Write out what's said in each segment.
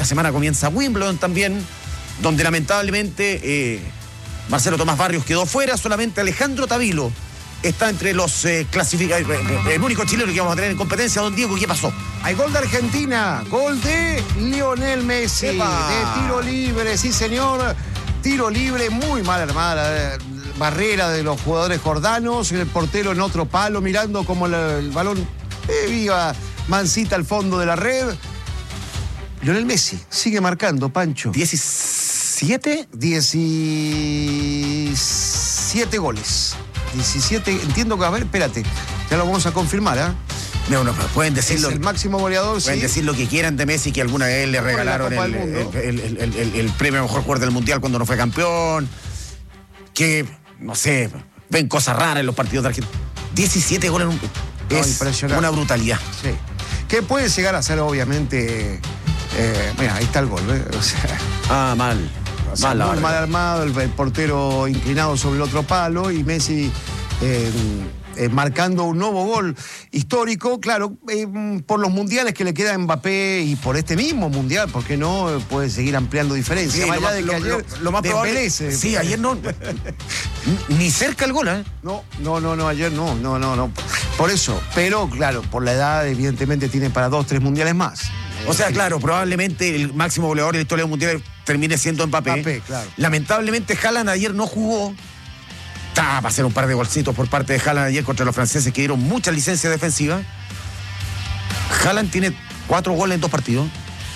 semana comienza Wimbledon también, donde lamentablemente Marcelo Tomás Barrios quedó fuera. Solamente Alejandro Tavilo está entre los clasificados, el único chileno que vamos a tener en competencia. Don Diego, ¿qué pasó? Hay gol de Argentina, gol de Lionel Messi, ¡Epa! de tiro libre, sí señor, tiro libre, muy mal armada la barrera de los jugadores jordanos, el portero en otro palo, mirando como el balón iba mansita al fondo de la red. Lionel Messi sigue marcando, Pancho. 17 goles. 17, entiendo que, a ver, espérate, ya lo vamos a confirmar, ¿ah? No, pueden decirlo. Es el máximo goleador, pueden sí. decir lo que quieran de Messi, que alguna vez le regalaron el premio a mejor jugador del Mundial cuando no fue campeón. Que, no sé, ven cosas raras en los partidos de Argentina. 17 goles es impresionante. Una brutalidad. Sí. Que puede llegar a ser, obviamente. Mira, ahí está el gol, ¿eh? O sea, Mal. muy mal armado, el portero inclinado sobre el otro palo y Messi marcando un nuevo gol histórico, claro, por los mundiales que le queda a Mbappé y por este mismo mundial, ¿por qué no puede seguir ampliando diferencias? Sí, más allá de que ayer lo más probable. Sí, ayer no. Ni cerca el gol, ¿eh? No, ayer no. Por eso, pero claro, por la edad, evidentemente tiene para 2-3 mundiales más. O sea, claro, probablemente el máximo goleador de la historia mundial termine siendo Mbappé. Claro. Lamentablemente, Haaland ayer no jugó. Estaba para hacer un par de golcitos por parte de Haaland ayer contra los franceses que dieron muchas licencias defensivas. Haaland tiene 4 goles en 2 partidos.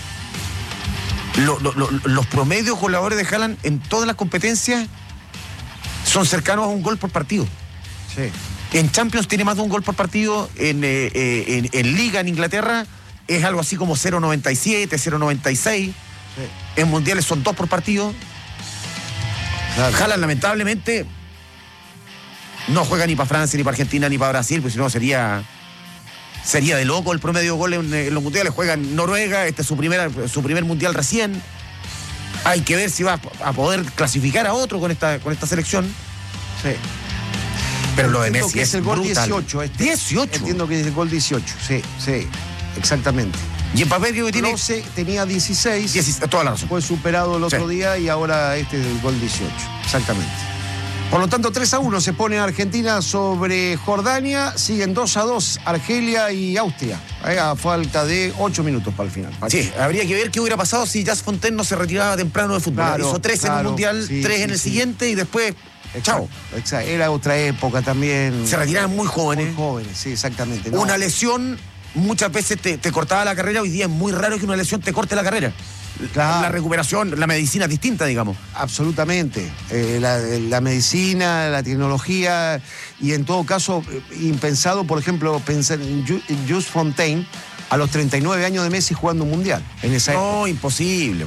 Los promedios goleadores de Haaland en todas las competencias son cercanos a un gol por partido. Sí. En Champions tiene más de un gol por partido. En Liga, en Inglaterra, es algo así como 0.97, 0.96. Sí. En Mundiales son 2 por partido. Claro. Haaland, lamentablemente, no juega ni para Francia, ni para Argentina, ni para Brasil, pues si no sería de loco el promedio de goles en los mundiales. Juega en Noruega, este es su primer mundial recién. Hay que ver si va a poder clasificar a otro con esta selección. Sí. Pero lo de Messi es el gol brutal. 18. 18. Entiendo que es el gol 18. Sí, exactamente. Y Mbappé que tiene 12, tenía 16. Toda la razón. Fue superado el otro día y ahora este es el gol 18. Exactamente. Por lo tanto, 3-1 se pone Argentina sobre Jordania. Siguen 2-2 Argelia y Austria. A falta de 8 minutos para el final. Sí, habría que ver qué hubiera pasado si Jas Fontaine no se retiraba temprano de fútbol. Claro, hizo 3 en el Mundial, 3 en el siguiente y después, chao. Exacto. Era otra época también. Se retiraban muy jóvenes. Muy jóvenes, sí, exactamente. Una lesión muchas veces te cortaba la carrera. Hoy día es muy raro que una lesión te corte la carrera. Claro. La recuperación, la medicina es distinta, digamos. Absolutamente. La medicina, la tecnología y en todo caso, impensado, por ejemplo, pensar en Just Fontaine a los 39 años de Messi jugando un mundial. En esa época. No, imposible.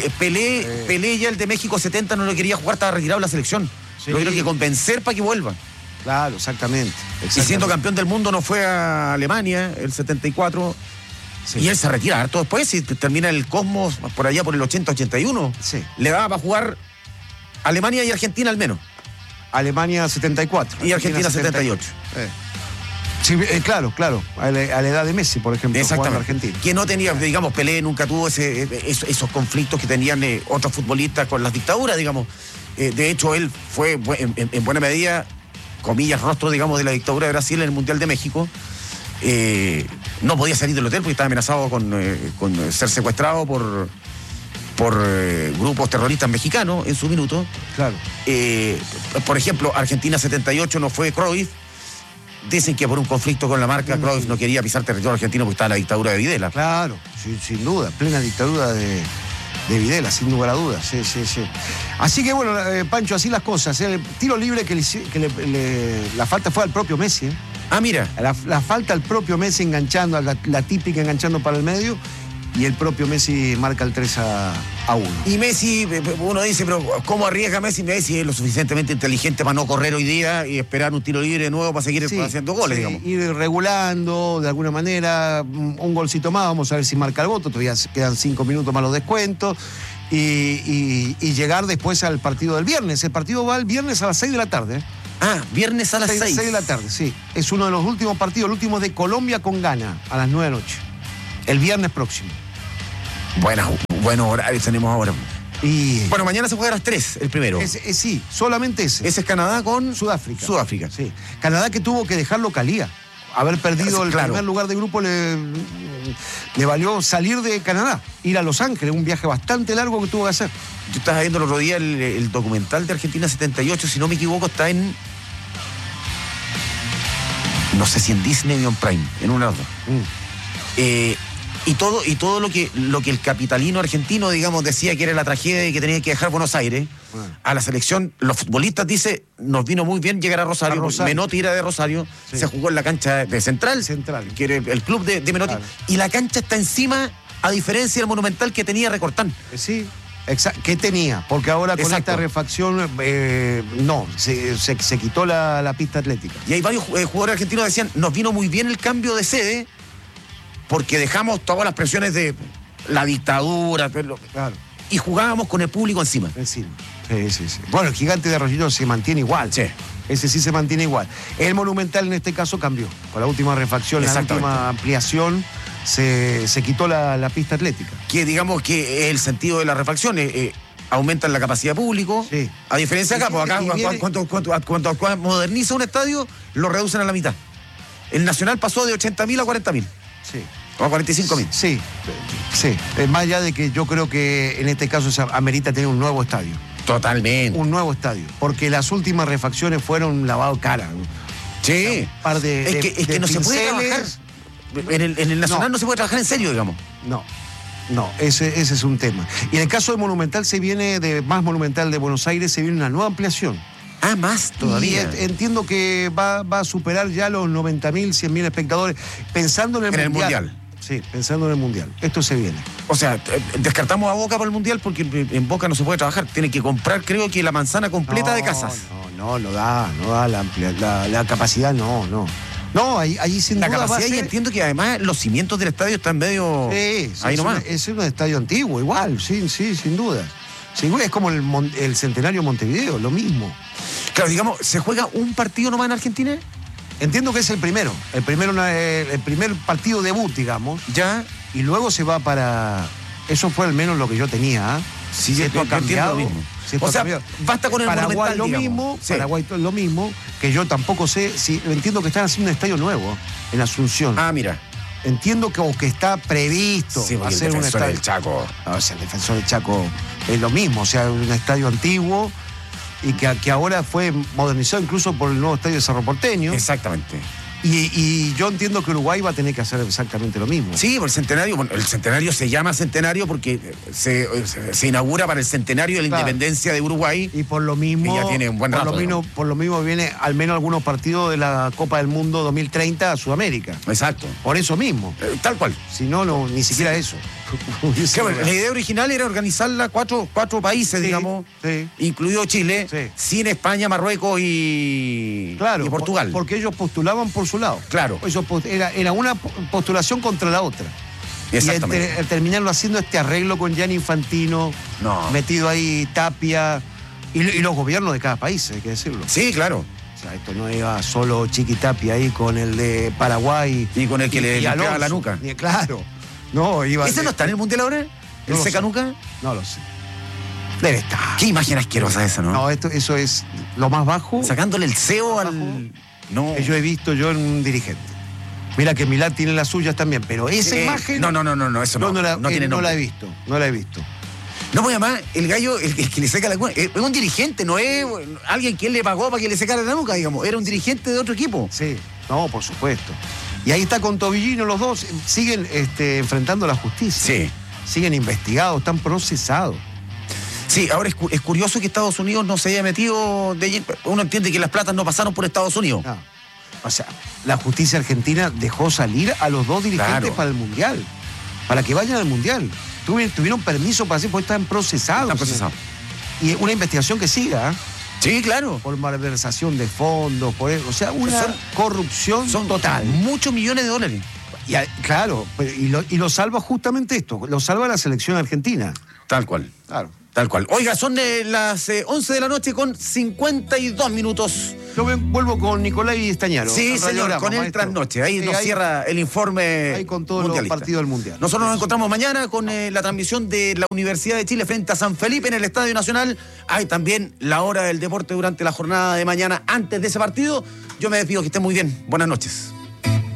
Pelé ya el de México 70 no lo quería jugar, estaba retirado de la selección. Sí. Lo quiero que convencer para que vuelva. Claro, exactamente. Y siendo campeón del mundo no fue a Alemania el 74. Sí. Y él se retira harto después y termina el Cosmos por allá por el 80-81. Sí. Le daba para jugar Alemania y Argentina al menos. Alemania 74. Y Argentina 78. Sí, claro. A la edad de Messi, por ejemplo, jugando Argentina. Que no tenía, digamos, Pelé nunca tuvo esos conflictos que tenían otros futbolistas con las dictaduras, digamos. De hecho, él fue en buena medida, comillas, rostro, digamos, de la dictadura de Brasil en el Mundial de México. No podía salir del hotel porque estaba amenazado con ser secuestrado por grupos terroristas mexicanos en su minuto. Claro. Por ejemplo, Argentina 78 no fue Cruyff. Dicen que por un conflicto con la marca Cruyff no quería pisar territorio argentino porque estaba la dictadura de Videla. Claro, sin duda, plena dictadura de Videla, sin lugar a dudas. Sí. Así que bueno, Pancho, así las cosas. El tiro libre que la falta fue al propio Messi. Mira. La falta al propio Messi enganchando, la típica enganchando para el medio, y el propio Messi marca el 3-1. Y Messi, uno dice, pero ¿cómo arriesga Messi? Messi es lo suficientemente inteligente para no correr hoy día y esperar un tiro libre de nuevo para seguir haciendo goles, digamos. Ir regulando de alguna manera, un golcito más, vamos a ver si marca el voto, todavía quedan 5 minutos más los descuentos. Y llegar después al partido del viernes. El partido va el viernes a las 6 de la tarde. Viernes a las 6. 6 de la tarde, sí. Es uno de los últimos partidos, el último de Colombia con Ghana, a las 9 de la noche. El viernes próximo. Buena Bueno, horarios tenemos ahora. Y Bueno, mañana se juega a las 3, el primero. sí, solamente ese. Ese es Canadá con Sudáfrica. Sí. Canadá que tuvo que dejar localía. Haber perdido el primer lugar de grupo le valió salir de Canadá, ir a Los Ángeles, un viaje bastante largo que tuvo que hacer. Yo estaba viendo el otro día el documental de Argentina 78, si no me equivoco, está en... No sé si en Disney o en Prime, en una de las dos. Y todo lo que el capitalino argentino, digamos, decía que era la tragedia y que tenía que dejar Buenos Aires, a la selección, los futbolistas dice, nos vino muy bien llegar a Rosario. Menotti era de Rosario, sí. Se jugó en la cancha de Central. Que era el club de Menotti, claro. Y la cancha está encima, a diferencia del Monumental que tenía Recortán. Sí. ¿Qué tenía? Porque ahora con esta refacción, se quitó la pista atlética. Y hay varios jugadores argentinos que decían, nos vino muy bien el cambio de sede, porque dejamos todas las presiones de la dictadura, claro. Y jugábamos con el público encima. Sí. Bueno, el Gigante de Arroyito se mantiene igual. Sí. Ese sí se mantiene igual. El Monumental en este caso cambió. Con la última refacción, la última ampliación, se quitó la pista atlética. Que digamos que es el sentido de la refacción. Aumentan la capacidad de público. Sí. A diferencia de acá, porque acá cuando moderniza un estadio, lo reducen a la mitad. El Nacional pasó de 80.000 a 40.000. Sí. O a 45.000. Sí. Más allá de que yo creo que en este caso se amerita tener un nuevo estadio. Totalmente. Un nuevo estadio. Porque las últimas refacciones fueron lavado cara. Sí. Un par de es que no se puede trabajar. En el Nacional no se puede trabajar en serio, digamos. No, ese es un tema. Y en el caso de Monumental más Monumental de Buenos Aires, se viene una nueva ampliación. Más todavía. Y entiendo que va a superar ya los 90.000, 100.000 espectadores, pensando en el Mundial. Sí, pensando en el Mundial. Esto se viene. O sea, descartamos a Boca para el Mundial porque en Boca no se puede trabajar. Tiene que comprar, creo que la manzana completa de casas. No da la capacidad, no. No, ahí sin duda la capacidad, va a ser... y entiendo que además los cimientos del estadio están medio... Sí, ahí nomás. Es un estadio antiguo, igual, sí, sin duda. Sí, es como el Centenario Montevideo, lo mismo. Claro, digamos, ¿se juega un partido nomás en Argentina? Entiendo que es el primero. El primer partido debut, digamos. Ya. Y luego se va para... Eso fue al menos lo que yo tenía. Sí, esto ha cambiado. Lo mismo. O sea, basta con el Paraguay Monumental, lo digamos. mismo, Sí. Paraguay lo mismo, que yo tampoco sé si... Entiendo que están haciendo un estadio nuevo en Asunción. Mira. Entiendo que está previsto hacer un estadio. Del Chaco. O sea, el Defensor del Chaco es lo mismo, o sea, un estadio antiguo y que ahora fue modernizado incluso por el nuevo estadio de Cerro Porteño. Exactamente. Y yo entiendo que Uruguay va a tener que hacer exactamente lo mismo. Sí, por el centenario se llama centenario porque se inaugura para el centenario de la independencia de Uruguay. Y por lo mismo, ya tiene un buen rato, por lo mismo viene al menos algunos partidos de la Copa del Mundo 2030 a Sudamérica. Exacto. Por eso mismo. Tal cual. Si no, ni siquiera eso. Claro, la idea original era organizarla cuatro países, digamos, incluido Chile, sin España, Marruecos y Portugal. Porque ellos postulaban por su lado. Claro. Era una postulación contra la otra. Exactamente. Y al terminarlo haciendo este arreglo con Gianni Infantino, metido ahí Tapia, y los gobiernos de cada país, hay que decirlo. Sí, claro. O sea, esto no iba solo Chiqui Tapia ahí con el de Paraguay. Y con el que le limpiaba la nuca. Claro. No, ¿Ese no está en el Mundial ahora? ¿El secanuca? No lo sé. Debe estar. Qué imagen asquerosa esa, ¿no? No, eso es lo más bajo. Sacándole el CEO al... No. Que yo he visto en un dirigente. Mira que Milán tiene las suyas también, pero esa imagen... No, eso no. No tiene nombre. No la he visto. No, voy a llamar, el gallo, el que le seca la nuca, es un dirigente, no es alguien que él le pagó para que le secara la nuca, digamos. Era un dirigente de otro equipo. Sí, no, por supuesto. Y ahí está con Tobillino, los dos siguen enfrentando la justicia. Sí. Siguen investigados, están procesados. Sí, ahora es curioso que Estados Unidos no se haya metido uno entiende que las platas no pasaron por Estados Unidos. No. O sea, la justicia argentina dejó salir a los dos dirigentes para el Mundial. Para que vayan al Mundial. Tuvieron permiso para hacer, porque están procesados. Están procesados. Y una investigación que siga. Sí, claro. Por malversación de fondos, o sea, una corrupción total. Muchos millones de dólares. Claro, y lo salva justamente esto, lo salva la selección argentina. Tal cual. Claro. Tal cual. Oiga, son las 11 de la noche con 52 minutos. Yo vuelvo con Nicolai Estañaro. Sí, señor, con el trasnoche. Ahí nos cierra el informe. Ahí con todos los partidos del Mundial. Nosotros nos encontramos mañana con la transmisión de la Universidad de Chile frente a San Felipe en el Estadio Nacional. Hay también la hora del deporte durante la jornada de mañana antes de ese partido. Yo me despido, que estén muy bien. Buenas noches.